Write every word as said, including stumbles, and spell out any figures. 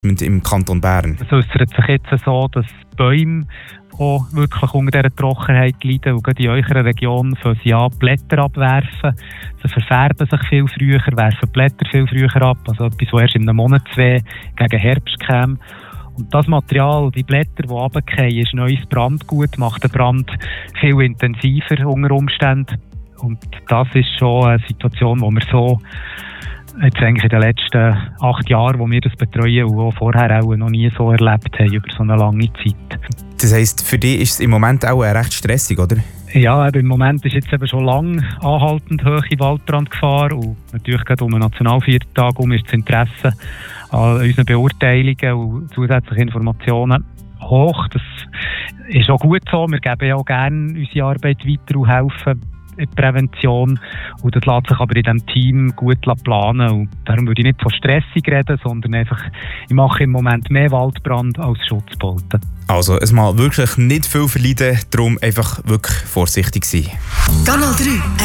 im Kanton Bern? Es äußert sich jetzt so, dass Bäume auch wirklich unter dieser Trockenheit leiden. Und gerade in eurer Region fangen sie an, Blätter abwerfen. Sie verfärben sich viel früher, werfen Blätter viel früher ab. Also etwas, was erst in einem Monat, zwei gegen Herbst käme. Und das Material, die Blätter, die runterfallen, ist neues Brandgut, macht den Brand viel intensiver unter Umständen. Und das ist schon eine Situation, die wir so jetzt eigentlich in den letzten acht Jahren, wo wir das betreuen und auch vorher auch noch nie so erlebt haben, über so eine lange Zeit. Das heisst, für dich ist es im Moment auch recht stressig, oder? Ja, im Moment ist jetzt eben schon lange anhaltend hohe Waldbrandgefahr und natürlich gerade um den Nationalviertag um ist das Interesse an unseren Beurteilungen und zusätzlichen Informationen hoch. Das ist auch gut so. Wir geben ja auch gerne unsere Arbeit weiter und helfen in der Prävention. Und das lässt sich aber in diesem Team gut planen. Und darum würde ich nicht von stressig reden, sondern einfach, ich mache im Moment mehr Waldbrand als Schutzbolzen. Also es mal wirklich nicht viel verleiden, darum einfach wirklich vorsichtig sein. Kanal drei